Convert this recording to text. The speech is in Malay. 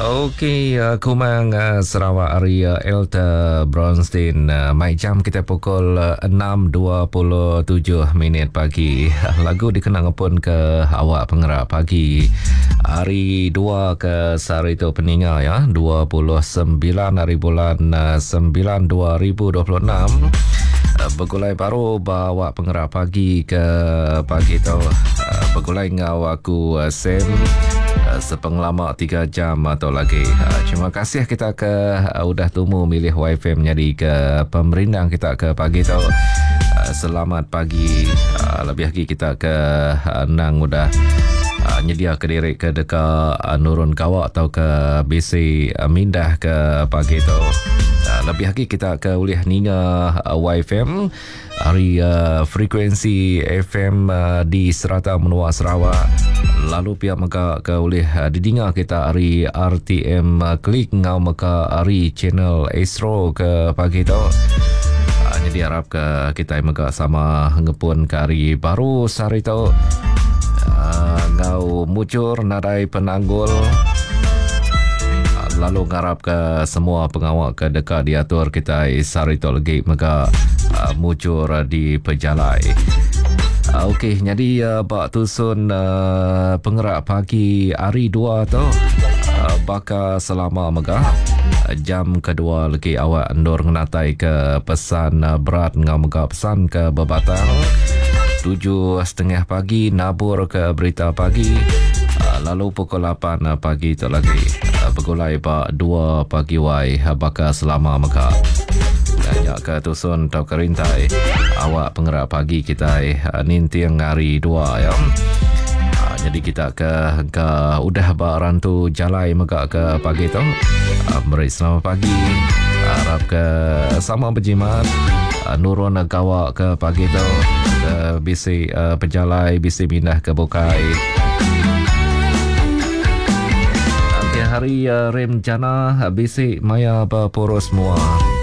Okey, Kumang Sarawak Aria Elta Bronstein. Mai jam kita pukul 6.27 minit pagi. Lagu dikenang pun ke awak penggerak pagi. Hari 2 ke Sarito Peninga ya, 29 hari bulan 9 2026. Begulai baru bawa penggerak pagi ke pagi tu. Begulai ngau aku Sam sepenglama 3 jam atau lagi. Terima kasih kita ke udah tumu milih YFM jadi ke pemerintah kita ke pagi tu. Selamat pagi. Lebih lagi kita ke nang udah nyedia ke diri ke dekat Nurun Kawak atau ke BC Mindah ke pagi tu. Lebih lagi kita ke ulih ninga YFM hari frekuensi FM di Serata Menua Sarawak. Lalu pihak maka ke ulih didinga kita hari RTM Klik ngau maka hari channel Astro ke pagi tu. Jadi harap ke kita maka sama ngepun ke hari baru sehari tu. Ngau mucur nadai penanggul. Lalu ngarap ke semua pengawal ke dekat diatur kita sehari tu lagi maka mucur di pejalai. Okey, jadi bak tusun penggerak pagi hari 2 tu baka selama megah jam kedua lagi awak endor ngenatai ke pesan berat ngau megah pesan ke bebatang 7.30 pagi nabur ke berita pagi. Lalu pukul 8 pagi tu lagi begulai bak 2 pagi wai baka selama megah. Banyak ke tusun tau kerintai awak penggerak pagi kita nintiang hari 2 ya. Jadi kita ke udah barantu jalai megak ke pagi tu. Beri selamat pagi. Harap ke sama berjimat. Nurun Kawak ke pagi tu. Ke bisi pejalai bisi mindah ke Bukai. Hari rem jana bisi maya berpurus semua.